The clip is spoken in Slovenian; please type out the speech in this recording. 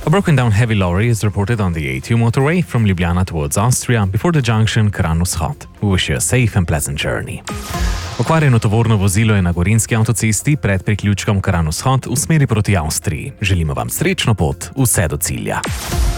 A broken down heavy lorry is reported on the A2 motorway from Ljubljana towards Austria before the junction Kranj-Vzhod. We wish you a safe and pleasant journey. Okvarjeno tovorno vozilo je na gorenjski avtocesti pred priključkom Kranj-Vzhod v smeri proti Avstriji. Želimo vam srečno pot vse do cilja.